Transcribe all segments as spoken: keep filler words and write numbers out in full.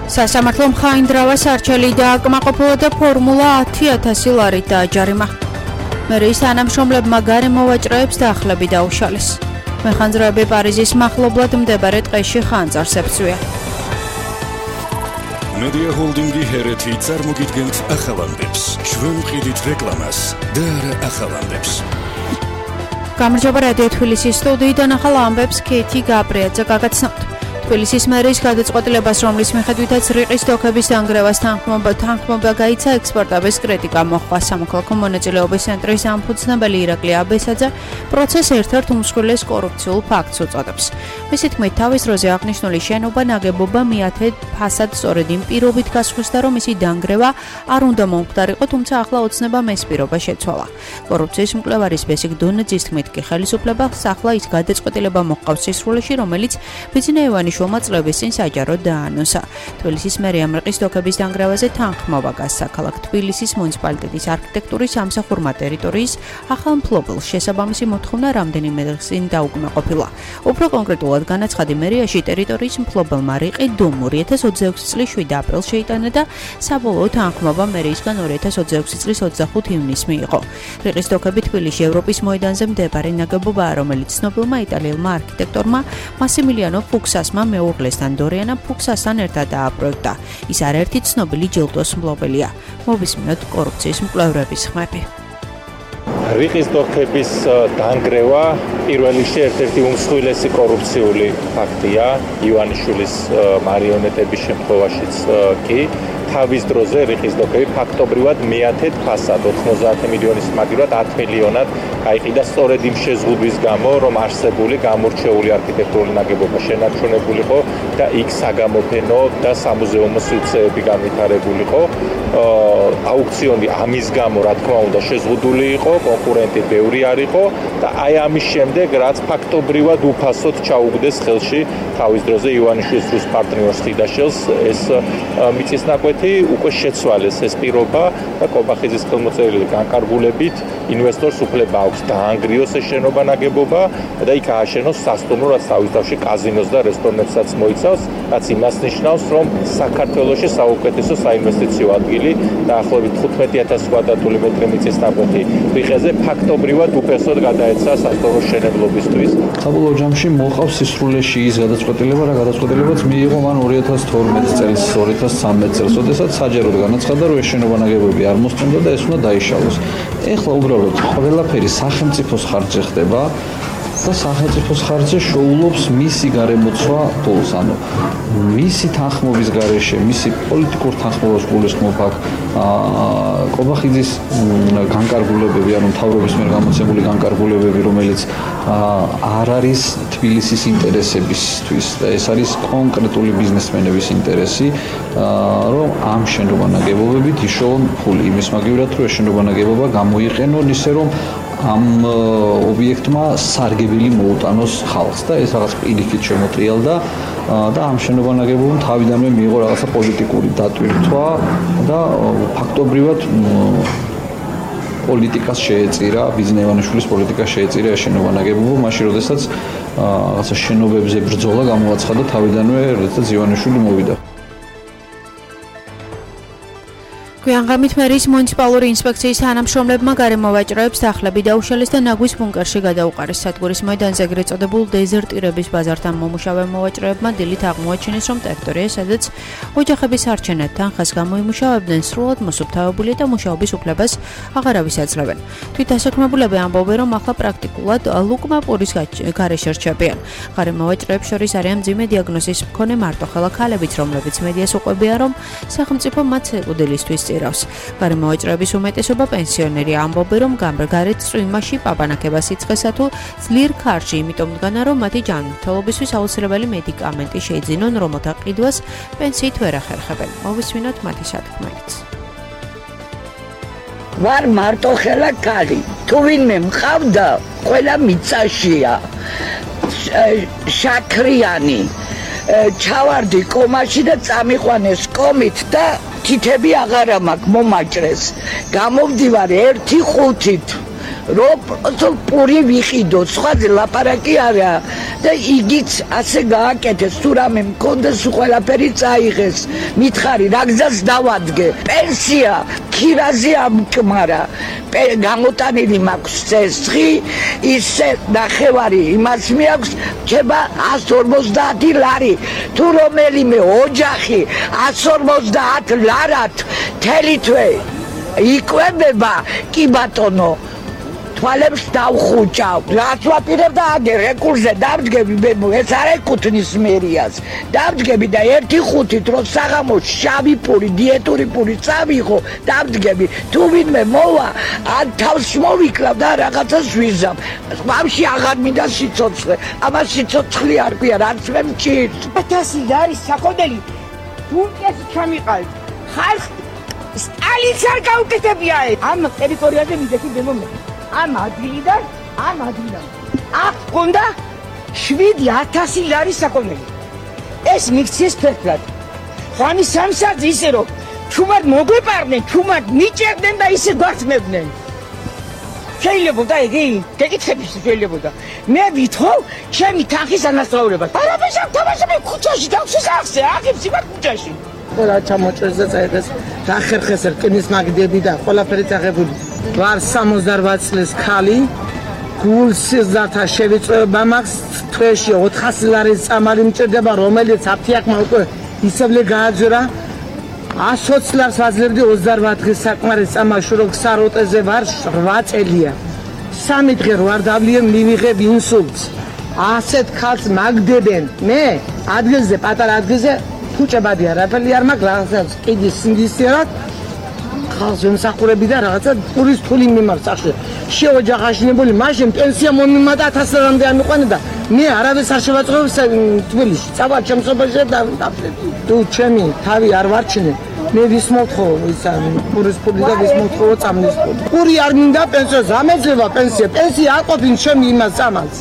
სასამართლო მხაინდრავას არჩელი დააკმაყოფილა და ფორმულა ათი ათასი ლარით დააჯარიმა. მერიის თანამშრომლებმა გარემო ვაჭროებს დაახლები დაუშალეს. მეხანძროები პარიზის მახლობლად მდებარე ტყეში ხანძარს ებრძვია. Media Holdingi ჰერეთი წარმოგიდგენთ ახალამდებს. ჩვენ ვყიდით რეკლამას და არა ახალამდებს. გამარჯობა რადიო თბილისის სტუდიიდან ახალ ამბებს კეთი გაბრიაძე გაგაცნობთ. თბილისის მერიის გადაწყვეტილებას, რომლის მიხედვითაც რიყის დოქების დანგრევას თანხმობა თანხმობა გაიცა ექსპორტების კრიტიკა მოხდა. სამოქალაქო მონაწილეობის ცენტრის ამფუძნებელი ირაკლი აბესაძე პროცესს ერთ-ერთ უმსხვილეს კორუფციულ ფაქტს უწოდებს. მისი თქმით, თავის დროზე აღნიშნული შენობა ნაგებობა მეათე ფასად სწორედ იმ პირობით გასხვისდა, რომ მისი დანგრევა არ უნდა მომხდარიყო, თუმცა ახლა ოცნება ეს პირობა შეცვალა. კორუფციის მკვლევარის ბესიკ დონეძის თქმით, კი ხელისუფლებას ახლა ის გადაწყვეტილება მოჰყავს სისრულეში, რომელიც ბიზნესმენი შრომაწლების წინ საჯაროდ დაანონსა. თბილისის მერიამ რიყის დოქების დანგრევაზე თანხმობა გასცა. ქალაქ თბილისის მუნიციპალიტეტის არქიტექტურის სამსახურმა ტერიტორიის ახალ მფლობელს შესაბამისი მოთხოვნა რამდენიმე დღის წინ დაუკმაყოფილა. უფრო კონკრეტულად განაცხადი მერიაში ტერიტორიის მფლობელმა რიყი დომ ორი ათას ოცდაექვსი წლის შვიდ აპრილს შეიტანა და საბოლოო თანხმობა მერიისგან ორი ათას ოცდაექვსი წლის ოცდახუთი ივნისს მიიღო. რიყის დოქები თბილისში ევროპის მოედანზე მდებარე ნაგებობაა, რომელიც ცნობილმა იტალიელმა არქიტექტორმა მასიმილიანო ფუქსასმა მეუღლესთან დორიანა ფუქსასთან ერთად დააპროექტა. ის არაერთი ცნობილი ჯილდოს მფლობელია. მოვისმინოთ კორუფციის მკვლევრების ხმები. რიყის დოქების დანგრევა პირველ რიგში ერთ-ერთი უმსხვილესი კორუფციული ფაქტია. ივანიშვილის მარიონეტების შემთხვევაშიც კი თავის დროზე რიყის დოქები ფაქტობრივად მეათე ფასად ოთხმოცდაათი მილიონის მაგივრად ათი მილიონად გაიყიდა სწორედ იმ შეზღუდვის გამო, რომ არსებული გამორჩეული არქიტექტურული ნაგებობა შენარჩუნებულიყო და იქ საგამოფენო და სამუზეუმო სივრცეები განვითარებულიყო. აუქციონი ამის გამო, რა თქმა უნდა, შეზღუდული იყო, კონკურენტი ბევრი არ იყო და აი ამის შემდეგ, რაც ფაქტობრივად უფასოდ ჩაუგდეს ხელში თავის დროზე ივანიშვილის რუს პარტნიორს ხიდაშელს, ეს მიწისნაკვეთი უკვე შეცვალეს ეს პირობა და კობახიძის ხელმოწერილი განკარგულებით ინვესტორს უფლება აქვს დაანგრიოს ეს შენობა ნაგებობა და იქ ააშენოს სასტუმრო, რაც თავის თავში კაზინოს და რესტორნებსაც მოიცავს, რაც იმას ნიშნავს, რომ საქართველოში საუკეთესო საინვესტიციო ადგილი დაახლოებით თხუთმეტი ათასი კვადრატული მეტრი მიწისნაკვეთი რიყეზე ფაქტობრივად უფასოდ გადაეცა სასტუმრო შენებლობისთვის. საბოლოო ჯამში მოყავს სისრულეში ის გადაწყვეტილება, რა გადაწყვეტილებაც მიიღო მან ორი ათას თორმეტი წელს, ორი ათას ცხრამეტი წელს, როდესაც საჯაროდ განაცხადა, რომ ეს შენობა ნაგებობები არ მოსწონდა და ეს უნდა დაიშალოს. ეხლა უბრალოდ ყველაფერი სახელმწიფოს ხარჯზე ხდება და სახელმწიფოს ხარჯზე შოულობს მისი გარემოცვა თულს, ანუ მისი თანხმობის გარეშე, მისი პოლიტიკურ თანხმობას გულისხმობ აქ კობახიძის განკარგულებები, ანუ მთავრობის მიერ გამოცემული განკარგულებები, რომელიც არ არის თბილისის ინტერესებისთვის და ეს არის კონკრეტული ბიზნესმენების ინტერესი, რომ ამ შენობა ნაგებობებით იშოვონ ფული იმის მაგივრად, რომ ეს შენობა ნაგებობა გამოიყენონ ისე, რომ ამ ობიექტმა სარგებელი მოუტანოს ხალხს და ეს რაღაც პირიქით შემოტრიალდა და ამ შენობა ნაგებობამ თავიდანვე მიიღო რაღაცა პოლიტიკური დატვირთვა და ფაქტობრივად პოლიტიკას შეეწირა, ბიზნესმენის პოლიტიკას შეეწირა ეს შენობა ნაგებობა, მაშინ როდესაც რაღაცა შენობებზე ბრძოლა გამოაცხადა თავიდანვე, როდესაც ივანიშვილი მოვიდა. გვიანღამით მერიის მუნიციპალური ინსპექციის თანამშრომლებმა გარემო ვაჭროებს დაახლები დაუშალეს და ნაგვის ბუნკერში გადაუყარეს. სადგურის მოედანზე ეგრეთ წოდებულ დეზერტირების ბაზართან მომუშავე მოვაჭროებმა დილით აღმოაჩინეს, რომ ტერიტორია, სადაც ოჯახების არჩენად თანხას გამოიმუშავებდნენ, სრულად მოსუფთავებულია და მუშაობის უფლებას აღარავის აძლევენ. თვითდასაქმებულები ამბობენ, რომ ახლა პრაქტიკულად ლუკმა პურის გარეშე რჩებიან. გარემო ვაჭროებს შორის არიან მძიმე დიაგნოზის მქონე მარტოხელა ქალებიც, რომლებიც მედიას უყვებიან, რომ სახელმწიფო მათ ეკუდელისთვის გარემო ვაჭროების უმეტესობა პენსიონერია. ამბობენ, რომ გამრგარეთ წვიმაში პაპანაკებას იწყესა თუ ძლიერ ქარში, იმიტომ დგანა, რომ მათი ჯანმრთელობისთვის აუცილებელი მედიკამენტი შეიძინონ, რომელთა ყიდვას პენსიით ვერ ახერხებენ. მოვისმინოთ მათი სათქმელიც. ვარ მარტოხელა ქალი. თუ ვინმე მყავდა, ყველა მიწაშია. შაქრიანი. ჩავარდი კომაში და წამიყვანეს კომით და თითები აღარა მაქვს მომაჭრეს. გამოვდივარ ერთი ხუთით. რომ პური ვიყიდო, სხვაზე ლაპარაკი არა და იგიც ასე გააკეთეს, თუ რამე მქონდეს ყველაფერი წაიღეს. მითხარი, რა გზას დავადგე? პენსია ქირაზე ამკმარა. გამოტანილი მაქვს ცეცხლი, ისე ნახევარი იმას მიაქვს, რჩება εκατს ორმოცდაათი ლარი. თუ რომელიმე ოჯახი εκατს ორმოცდაათ ლარად მთელი თვე იკვებება, კი ბატონო, თვალებს დავხუჭავ. რაც ვაპირებ და აგე რეკურზე დავდგები, ეს არ ეკუთვნის მერიას. დავდგები და ერთი ხუთით რო საღამოს შავი პური, დიეტური პური წავიღო, დავდგები. თუ ვინმე მოვა, ან თავს მოვიკლავ და რაღაცას ვიზამ. მამში აღარ მინდა სიცოცხლე. ამას სიცოცხლე არ ქვია, რაც მე მჭირს. ათასი არის საკონდელი. თუნდაც ჩამიყალით. ხალხ სტალინს არ გაუკეთებია. ამ ტერიტორიაზე მიდექი დემომე. ამ ადგილიდან, ამ ადგილიდან. აქ ყონდა შვიდი ათასი ლარი საკონელი. ეს მიქცეს ფერფლად. ხანი სამსად ისე რომ ჩუმად მოგვეპარდნენ, ჩუმად მიჭერდნენ და ისე გვართმევდნენ. შეიძლებოდა იგი, გეკითხები შეიძლებოდა. მე ვითხოვ ჩემი თანხის ანასწრავლებას. არაფერს არ თამაშობ ქუჩაში, დავსეს ახსე, აღებს იმათ ქუჩაში. ყველა ჩამოჭრეს და წაიღეს რახერხეს რკინის მაგდები და ყველაფერი წაღებული. ვარ სამოცდაოთხ წლის ქალი, გულსიზრთა შევიწროება მაქვს, თვეში ოთხასი ლარის წამალი მჭირდება, რომელიც აფთიაქმა უკვე ისევლე გააძვრა. εκατს ოცი ლარს ვაძლევდი ოცდაოთხ დღის საკმარის წამაში, რომ ქსაროტეზე ვარ რვა წელია. სამი დღე ვარ დავლიე მივიღებ ინსულტს. ასეთ ქალს მაგდებენ. მე ადგილზე, პატარა ადგილზე ფუჭებადი არაფერი არ მაქვს, რაღაცას კიდის სინდისიერად ხალხს ვემსახურები და რაღაცა პურის თული მიმართ სახში. შეოჯახაშნებული, მაშინ პენსია მომიმატა ათას ლარამდე ამიყვანა და მე არავის არ შევაწყვეტ თბილისში. წავალ ჩემსობაში და თუ ჩემი თავი არ ვარჩინე, მე ვის მოთხოვ ისა პურის ფული და ვის მოთხოვ წამლის ფული. პური არ მინდა პენსიას, ამეძლება პენსია. პენსია აყოფინ ჩემი იმას წამალს.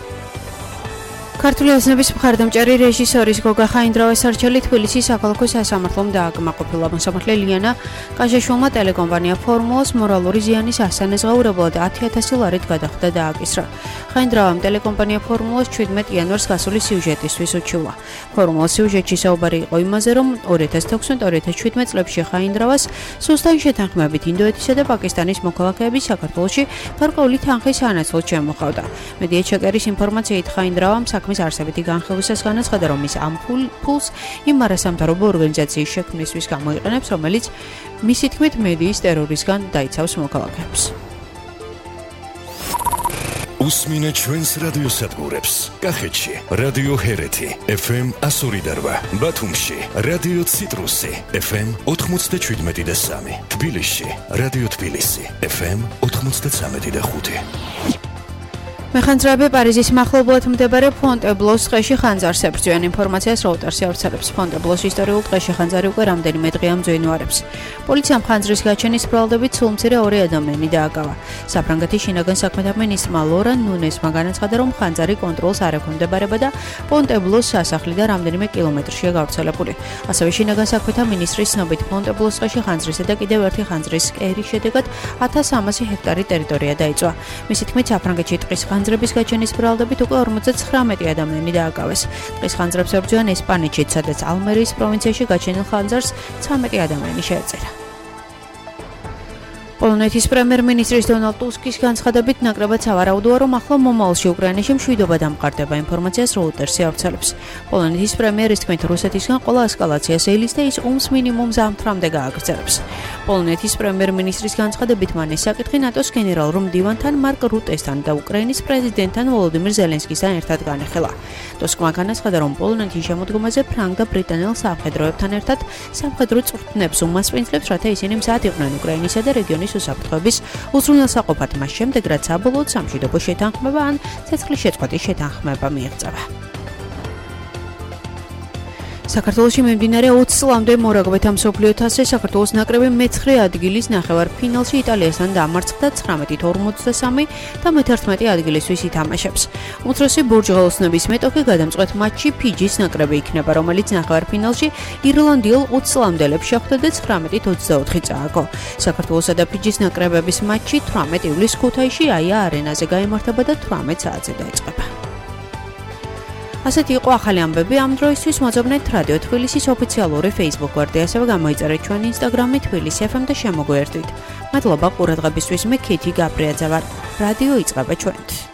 ქართული ოცნების მხარდამჭერი რეჟისორის გოგა ხაინდრავას-არჩელი თბილისის საქალაქო სასამართლომ დააკმაყოფილა. მოსამართლე ლიანა კაჟაშვილმა ტელეკომპანია ფორმულას მორალური ზიანის ასანაზღაურებლად ათი ათასი ლარით გადახდა და აკისრა. ხაინდრავამ ტელეკომპანია ფორმულას ჩვიდმეტ იანვარს გასული სიუჟეტისთვის უჩიულა. ფორმულის სიუჟეტში საუბარი იყო იმაზე, რომ ორი ათას თექვსმეტ ორი ათას შვიდმეტ წლებში ხაინდრავას სუსტად შეთანხმებით ინდოეთისა და პაკისტანის მოქალაქეები საქართველოში გარკვეული თანხის ანაცვლოდ შემოხავდა. მედია ჩეკერის ინფორმაციით ხაინდრავამ საქმის არსებითი განხილვისას განაცხადა, რომ ის ამ ფულს იმ არასამთავრობო ორგანიზაციის შექმნისთვის გამოიყენებს, რომელიც მისი თქმით მედიის ტერორისგან დაიცავს მოქალაქეებს. უსმინე ჩვენს რადიოსადგურებს. კახეთში რადიო ჰერეთი ეფ ემ εκατო ორი და რვა, ბათუმში რადიო ციტრუსი ეფ ემ ოთხმოცდაშვიდმეტი და სამი, თბილისში რადიო თბილისი ეფ ემ ოთხმოცდაცამეტი და ხუთი. მეხანძრეები პარიზის მახლობლად მდებარე ფონტებლოს ტყეში ხანძარს ებრძვიან. ინფორმაციას როუტერსი ავრცელებს. ფონტებლოს ისტორიულ ტყეში ხანძარი უკვე რამდენიმე დღეა მძვინვარებს. პოლიციამ ხანძრის გაჩენის ბრალდებით სულმცირე ორი ადამიანი დააკავა. საფრანგეთის შინაგან საქმეთა მინისტრმა ლორან ნუნესმა განაცხადა, რომ ხანძარი კონტროლს არ ექვემდებარება და ფონტებლოს სასახლიდან რამდენიმე კილომეტრშია გავრცელებული. ასევე შინაგან საქმეთა მინისტრის ცნობით ფონტებლოს ტყეში ხანძრისა და კიდევ ერთი ხანძრის კერის შედეგად ათას სამასი ჰექტარი ტერიტორია დაიწვა. მისი თქმით, საფრანგეთში ტყის ხანძრების გაჩენის ბრალდებით უკვე ორმოცდათხრამეტი ადამიანი დააკავეს. ტყის ხანძრებს ებრძვიან ესპანეთში, სადაც ალმერიის პროვინციაში გაჩენილ ხანძარს ცამეტი ადამიანი შეეწირა. პოლონეთის პრემიერ-მინისტრის დონალდ ტუსკის განცხადებით ნაკლებად სავარაუდოა, რომ ახლა მომავალში უკრაინაში მშვიდობა დამყარდება. ინფორმაციას როუტერსი ავრცელებს. პოლონეთის პრემიერის თქმით, რუსეთისგან ყველა ესკალაციას ელის და ის ომს მინიმუმ ზამთრამდე გააგრძელებს. პოლონეთის პრემიერ-მინისტრის განცხადებით მან ეს საკითხი ნატოს გენერალურ მდივანთან მარკ რუტესთან და უკრაინის პრეზიდენტთან ვოლოდიმირ ზელენსკისთან ერთად განეხილა. ტუსკმა განაცხადა, რომ პოლონეთის შემოდგომაზე ფრანგ და ბრიტანელ სამხედროებთან ერთად სამხედრო წვრთნებს უმასპინძლებს, რათა ისინი მზად იყვნენ უკრაინისა და რეგიონის უსაფრთხოების უზრუნველსაყოფად, მას შემდეგ, რაც საბოლოოდ სამშვიდობო შეთანხმება ან ცეცხლის შეწყვეტის შეთანხმება მიიღწევა. საქართველოში მიმდინარე ოცი წლამდე მორაგბეთა მსოფლიო თასზე საქართველოს ნაკრები მეცხრე ადგილის ნახევარფინალში იტალიასთან დამარცხდა ცხრამეტით ორმოცდასამი და მეთერთმეტე ადგილისთვის ითამაშებს. უმცროსი ბურჯღაოსნების მეტოქი გადამწყვეტ მატჩი ფიჯის ნაკრები იქნება, რომელიც ნახევარფინალში ირლანდიელ ოცი წლამდელებს შეხვდა და ცხრამეტით ოცდაოთხი წააგო. საქართველოსა და ფიჯის ნაკრებების მატჩი თვრამეტ ივლისს ქუთაისში აია არენაზე გაიმართება და თვრამეტ საათზე დაიწყება. ასეთი იყო ახალი ამბები ამ დროისთვის. მოძებნეთ რადიო თბილისის ოფიციალური Facebook გვერდი, ასევე გამოიწერეთ ჩვენი Instagram-ი თბილისი ეფ ემ და შემოგვიერთვით. მადლობა ყურადღებისთვის. მე ქეთი გაბრიაძე ვარ. რადიო იწყება ჩვენთ.